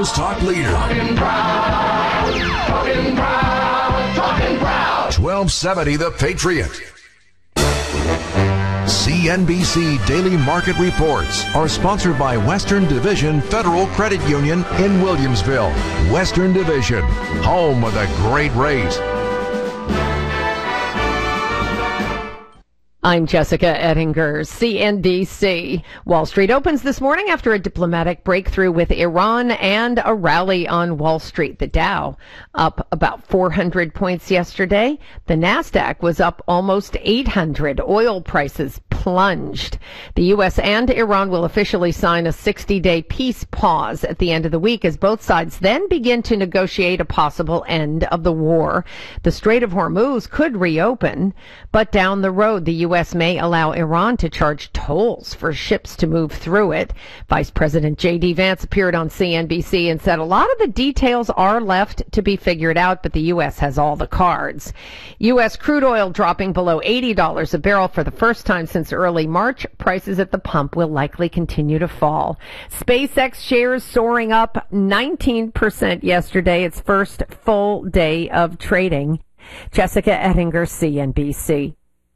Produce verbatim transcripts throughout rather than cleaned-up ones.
Chicago's talk leader. Talking proud, talking proud, talking proud. twelve seventy The Patriot. C N B C Daily Market Reports are sponsored by Western Division Federal Credit Union in Williamsville. Western Division, home of the great rate. I'm Jessica Ettinger, C N B C. Wall Street opens this morning after a diplomatic breakthrough with Iran and a rally on Wall Street. The Dow up about four hundred points yesterday. The Nasdaq was up almost eight hundred. Oil prices plunged. The U S and Iran will officially sign a sixty-day peace pause at the end of the week as both sides then begin to negotiate a possible end of the war. The Strait of Hormuz could reopen, but down the road, the U S may allow Iran to charge tolls for ships to move through it. Vice President J D Vance appeared on C N B C and said a lot of the details are left to be figured out, but the U S has all the cards. U S crude oil dropping below eighty dollars a barrel for the first time since early March. Prices at the pump will likely continue to fall. SpaceX shares soaring up nineteen percent yesterday, its first full day of trading. Jessica Ettinger, C N B C.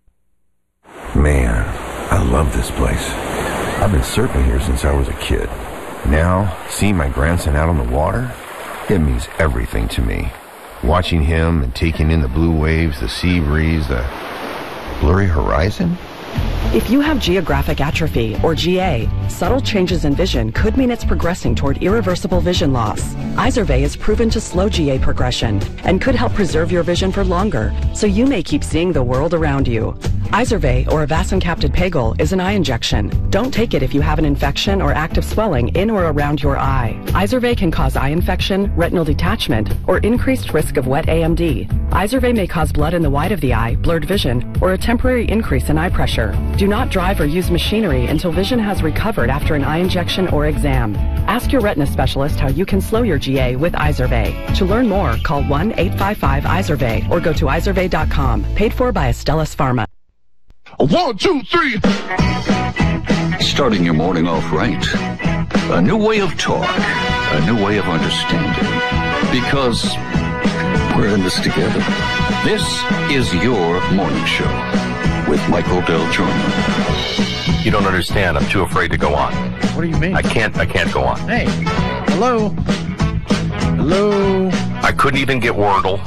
Man, I love this place. I've been surfing here since I was a kid. Now, seeing my grandson out on the water, it means everything to me. Watching him and taking in the blue waves, the sea breeze, the blurry horizon. If you have geographic atrophy, or G A, subtle changes in vision could mean it's progressing toward irreversible vision loss. Izervay is proven to slow G A progression and could help preserve your vision for longer, so you may keep seeing the world around you. Izervay, or avacincaptad pegol, is an eye injection. Don't take it if you have an infection or active swelling in or around your eye. Izervay can cause eye infection, retinal detachment, or increased risk of wet A M D. Izervay may cause blood in the white of the eye, blurred vision, or a temporary increase in eye pressure. Do not drive or use machinery until vision has recovered after an eye injection or exam. Ask your retina specialist how you can slow your G A with Izervay. To learn more, call one eight five five Izervay or go to izervay dot com. Paid for by Astellas Pharma. One, two, three. Starting your morning off right. A new way of talk. A new way of understanding. Because we're in this together. This is your morning show with Michael Del Giorno. You don't understand. I'm too afraid to go on. What do you mean? I can't, I can't go on. Hey. Hello. Hello. I couldn't even get Wordle.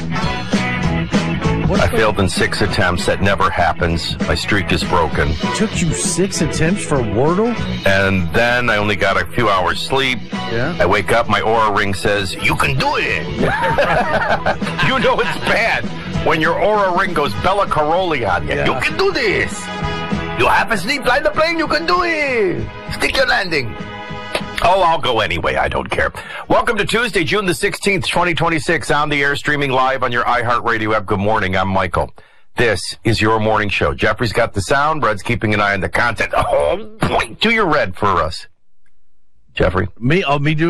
What's I the... failed in six attempts. That never happens. My streak is broken. It took you six attempts for Wordle? And then I only got a few hours sleep. Yeah. I wake up, my Aura Ring says, you can do it. You know it's bad when your Aura Ring goes Bella Caroli on you. Yeah. You can do this. You have a sleep, fly the plane, you can do it. Stick your landing. Oh, I'll go anyway. I don't care. Welcome to Tuesday, June the sixteenth, twenty twenty-six, on the air, streaming live on your iHeartRadio app. Good morning. I'm Michael. This is your morning show. Jeffrey's got the sound. Red's keeping an eye on the content. Oh, point to your Red for us. Jeffrey. Me? Oh, me do